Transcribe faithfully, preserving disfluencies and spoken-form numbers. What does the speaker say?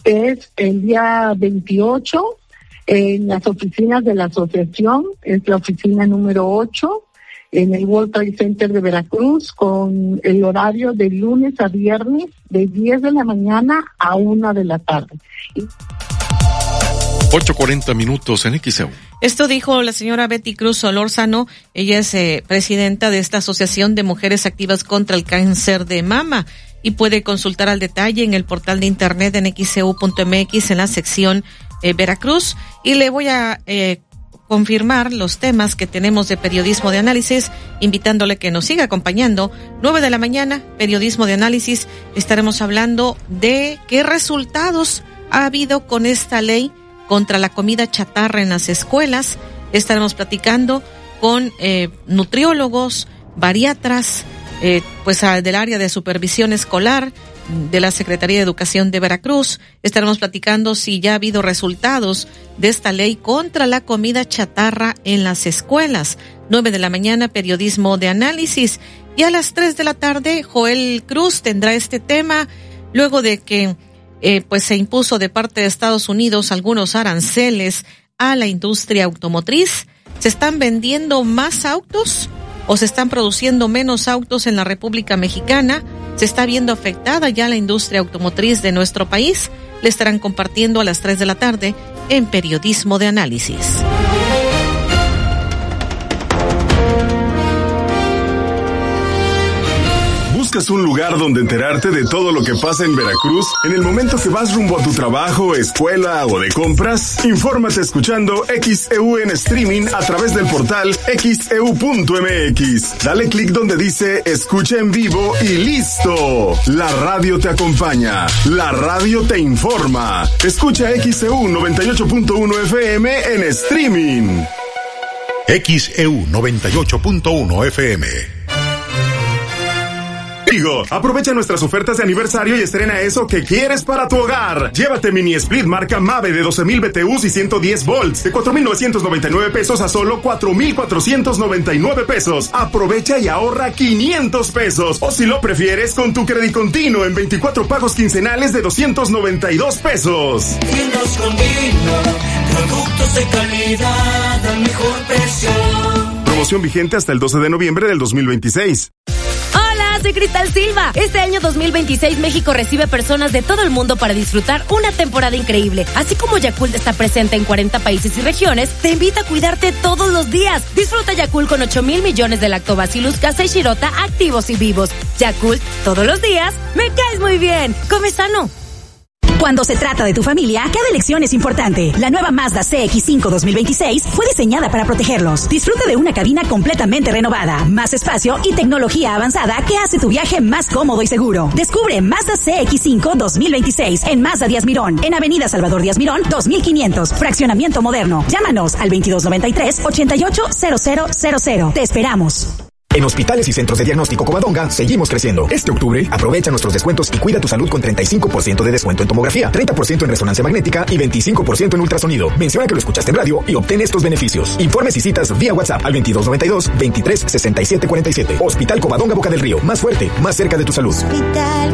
es el día veintiocho en las oficinas de la asociación, es la oficina número ocho, en el World Trade Center de Veracruz, con el horario de lunes a viernes, de diez de la mañana a una de la tarde. ocho cuarenta minutos en X E U. Esto dijo la señora Betty Cruz Solórzano. Ella es eh, presidenta de esta Asociación de Mujeres Activas contra el Cáncer de Mama, y puede consultar al detalle en el portal de internet en x e u punto m x en la sección eh, Veracruz. Y le voy a eh, confirmar los temas que tenemos de periodismo de análisis, invitándole que nos siga acompañando. Nueve de la mañana, periodismo de análisis. Estaremos hablando de qué resultados ha habido con esta ley contra la comida chatarra en las escuelas. Estaremos platicando con eh, nutriólogos, bariatras, eh, pues a, del área de supervisión escolar de la Secretaría de Educación de Veracruz. Estaremos platicando si ya ha habido resultados de esta ley contra la comida chatarra en las escuelas. Nueve de la mañana, periodismo de análisis. Y a las tres de la tarde, Joel Cruz tendrá este tema, luego de que eh, pues se impuso de parte de Estados Unidos algunos aranceles a la industria automotriz. ¿Se están vendiendo más autos o se están produciendo menos autos en la República Mexicana? ¿Se está viendo afectada ya la industria automotriz de nuestro país? Le estarán compartiendo a las tres de la tarde en Periodismo de Análisis. ¿Buscas un lugar donde enterarte de todo lo que pasa en Veracruz en el momento que vas rumbo a tu trabajo, escuela o de compras? Infórmate escuchando X E U en streaming a través del portal x e u punto m x. Dale clic donde dice Escucha en vivo y ¡listo! La radio te acompaña. La radio te informa. Escucha X E U noventa y ocho punto uno F M en streaming. X E U noventa y ocho punto uno F M. Digo, aprovecha nuestras ofertas de aniversario y estrena eso que quieres para tu hogar. Llévate mini split marca Mave de doce mil B T Us y ciento diez volts de cuatro mil novecientos noventa y nueve pesos a solo cuatro mil cuatrocientos noventa y nueve pesos. Aprovecha y ahorra quinientos pesos. O si lo prefieres, con tu crédito continuo en veinticuatro pagos quincenales de doscientos noventa y dos pesos. Tiendas Condino, productos de calidad al mejor precio. Promoción vigente hasta el doce de noviembre del dos mil veintiséis. Soy Cristal Silva. Este año dos mil veintiséis México recibe personas de todo el mundo para disfrutar una temporada increíble. Así como Yakult está presente en cuarenta países y regiones, te invita a cuidarte todos los días. Disfruta Yakult con ocho mil millones de Lactobacillus casei shirota activos y vivos. Yakult, todos los días, me caes muy bien. Come sano. Cuando se trata de tu familia, cada elección es importante. La nueva Mazda C X cinco dos mil veintiséis fue diseñada para protegerlos. Disfruta de una cabina completamente renovada, más espacio y tecnología avanzada que hace tu viaje más cómodo y seguro. Descubre Mazda C X cinco dos mil veintiséis en Mazda Díaz Mirón, en Avenida Salvador Díaz Mirón, dos mil quinientos, fraccionamiento moderno. Llámanos al veintidós noventa y tres, ochenta y ocho, cero cero cero cero. Te esperamos. En hospitales y centros de diagnóstico Covadonga seguimos creciendo. Este octubre, aprovecha nuestros descuentos y cuida tu salud con treinta y cinco por ciento de descuento en tomografía, treinta por ciento en resonancia magnética y veinticinco por ciento en ultrasonido. Menciona que lo escuchaste en radio y obtén estos beneficios. Informes y citas vía WhatsApp al veintidós noventa y dos, veintitrés sesenta y siete cuarenta y siete. Hospital Covadonga Boca del Río. Más fuerte, más cerca de tu salud. Hospital